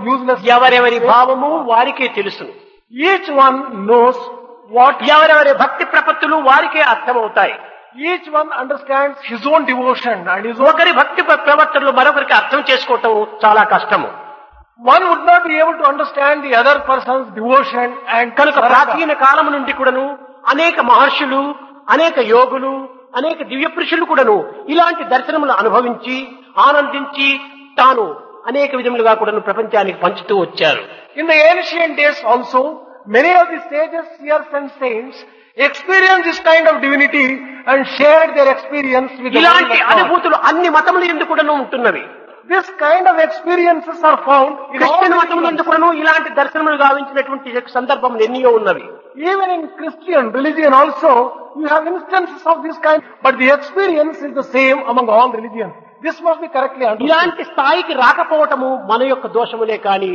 useless. ఎవరెవరి భావము వారికే తెలుసు. Each one knows what, ఎవరెవరి భక్తి ప్రపత్తులు వారికే అర్థమవుతాయి. each one understands his own devotion and his own. ఒకరి భక్తి ప్రవర్తనలు మరొకరికి అర్థం చేసుకోవటం చాలా కష్టము. One would not be able to understand the other person's devotion and కనుక ప్రాచీన కాలం నుండి కూడాను అనేక మహర్షులు, అనేక యోగులు, అనేక దివ్య పురుషులు కూడాను ఇలాంటి దర్శనములు అనుభవించి ఆనందించి తాను అనేక విధములుగా కూడాను ప్రపంచానికి పంచుతూ వచ్చారు. In the ancient days also, many of the sages, seers and saints experienced this kind of divinity and shared their experience with the world ఇలాంటి of God. అనుభూతులు అన్ని మతములు ఎందుకు కూడాను ఉంటున్నవి. This kind of experiences are found in all Christian మతములు religions. ఎందుకు కూడాను ఇలాంటి దర్శనములు గావించినటువంటి సందర్భములు ఎన్నో ఉన్నవి. Even in Christian religion also, you have instances of this kind, but the experience is the same among all religions. This must be correctly understood. ఇలాంటి స్థాయికి రాకపోవటము మన యొక్క దోషములే కాని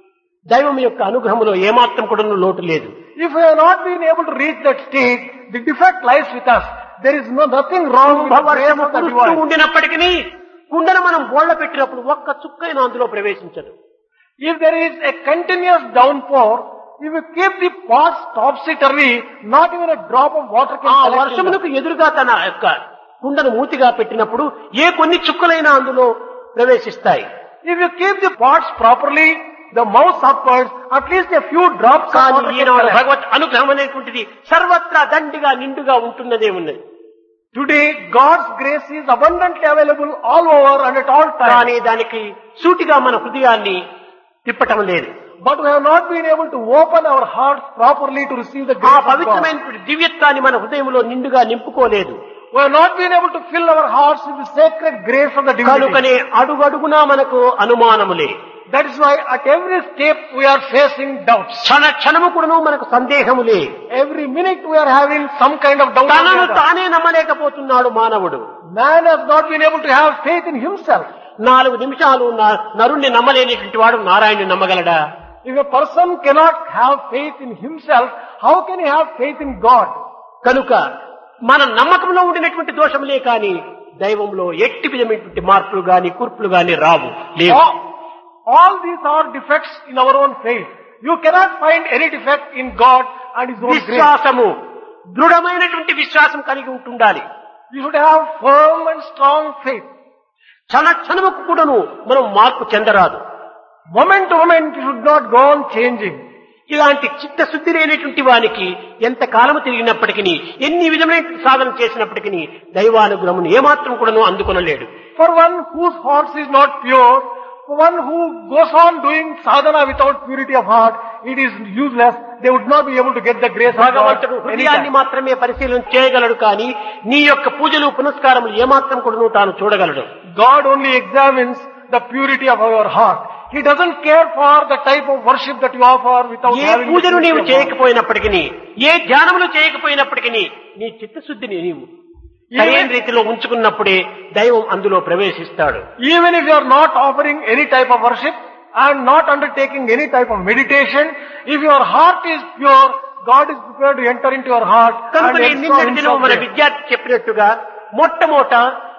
దైవం యొక్క అనుగ్రహములో ఏమాత్రం కూడా లోటు లేదు. If we have not been able to reach that state, the defect lies with us. There is nothing wrong with the grace of the కురుస్తూ divine. ఉండినప్పటికీ కుండను మనం బోళ్ల పెట్టినప్పుడు ఒక్క చుక్కైన అందులో ప్రవేశించదు. If there is a continuous downpour, if you keep the pots topsy-turvy, not even a drop of water ఆ can collect in them. వర్షమునకు ఎదురుగా తన యొక్క కుండను మూతిగా పెట్టినప్పుడు ఏ కొన్ని చుక్కలైనా అందులో ప్రవేశిస్తాయి. If you keep the pots properly, the mouth upwards, at least a few drops of కానీ water can ఈనాడు collect. భగవత్ అనుగ్రహం అనేటువంటిది సర్వత్రా దండిగా నిండుగా ఉంటున్నదే ఉన్నది. Today, God's grace is abundantly available all over and at all కానీ times. దానికి సూటిగా మన హృదయాన్ని తిప్పటం లేదు. But we have not been able to open our hearts properly to receive the ఆ grace of God. పవిత్రమైనటువంటి దివ్యత్వాన్ని మన హృదయంలో నిండుగా నింపుకోలేదు. We have not been able to fill our hearts with the sacred grace of the divinity. కనుకనే అడుగడుగునా మనకు అనుమానములే. That is why at every step we are facing doubts. క్షణ క్షణము కూడాను మనకు సందేహములే. Every minute we are having some kind of doubt. తనను తానే నమ్మలేకపోతున్నాడు మానవుడు. Man has not been able to have faith in himself. 4 నిమిషాలు నరుణ్ణి నమ్మలేనిటువంటి వాడు నారాయణుని నమ్మగలడా? If a person cannot have faith in himself, how can he have faith in God? కనుక మన నమ్మకంలో ఉండినటువంటి దోషములే కాని దైవంలో ఎట్టి విధమైనటువంటి మార్పులు గాని కూర్పులు గాని రావు లేవు. All these are defects in our own faith. You cannot find any defect in God and His own grace. విశ్వాసము దృఢమైనటువంటి విశ్వాసం కలిగి ఉంటుండాలి. You should have firm and strong faith. క్షణ క్షణముకు కూడాను మనం మార్పు చెందరాదు. Moment to moment you should not go on changing. ఇలాంటి చిత్తశుద్ధి లేనటువంటి వానికి ఎంత కాలము తిరిగినప్పటికీ ఎన్ని విధమైన సాధన చేసినప్పటికీ దైవానుగ్రహమును ఏమాత్రం కూడాను అందుకొనలేడు. For one whose heart is not pure, for one who goes on doing sadhana without purity of heart, it is useless. They would not be able to get the grace of God. భగవంతుడు హృదయాన్ని anytime. మాత్రమే పరిశీలన చేయగలడు కానీ నీ యొక్క పూజలు పునస్కారములు ఏమాత్రం కూడాను తాను చూడగలడు. God only examines the purity of our heart. He doesn't care for the type of worship that you offer without A having the పూజను purity నీవు of heart. చేయకపోయినప్పటికీ ఏ ధ్యానములు చేయకపోయినప్పటికీ నీ చిత్తశుద్ధిని నీవు సరైన రీతిలో ఉంచుకున్నప్పుడే దైవం అందులో ప్రవేశిస్తాడు. Even if you are not offering any type of worship and not undertaking any type of meditation, if your heart is pure, God is prepared to enter into your heart కనుక and నిన్నటి install దినం మన himself there. విద్యార్థి చెప్పినట్టుగా మొట్టమొదట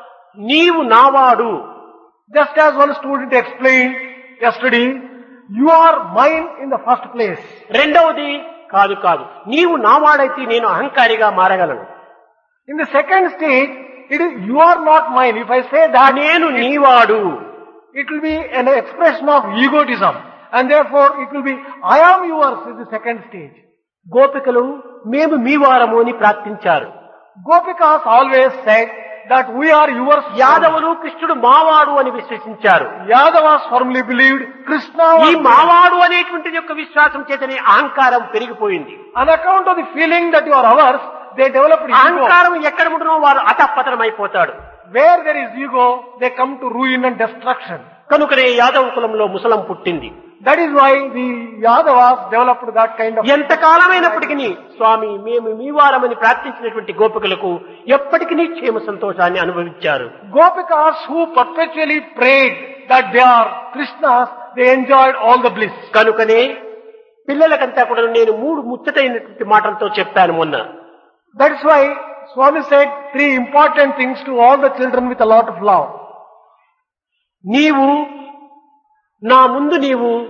నీవు నావాడు. Just as one student explained yesterday, you are mine in the first place. రెండవది కాదు నీవు నావాడైతే నేను అహంకారిగా మారగలను. In the second stage, it is you are not mine. If I say that, నేను నీవాడు. it will be an expression of egotism, and therefore it will be I am yours is the second stage. గోపికలు మేము మీ వారము అని ప్రార్థించారు. Gopikas always said that we are yours. యాదవులు కృష్ణుడు మావాడు అని విశ్వసించారు. Yadavas firmly believed Krishna ఈ was మావాడు అనేటువంటి యొక్క విశ్వాసం చేతనే అహంకారం పెరిగిపోయింది. on account of the feeling that you are ours, they developed ego. అహంకారం ఎక్కడ ఉంటున్నో వారు అతపతనం అయిపోతాడు. Where there is ego, they come to ruin and destruction. కనుకనే యాదవ కులంలో ముసలం పుట్టింది. That is why the Yadavas developed that kind of. ఎంతకాలమైనప్పటికీ స్వామి మేము మీ వారమని ప్రార్థించినటువంటి గోపికలకు ఎప్పటికీ క్షేమ సంతోషాన్ని అనుభవించారు. Gopikas who perpetually prayed that they are Krishnas, they enjoyed all the bliss. కనుకనే పిల్లలకంతా కూడా నేను 3 ముచ్చటైనటువంటి మాటలతో చెప్పాను మొన్న. That is why Swami said 3 important things to all the children with a lot of love. నీవు నా ముందు నీవు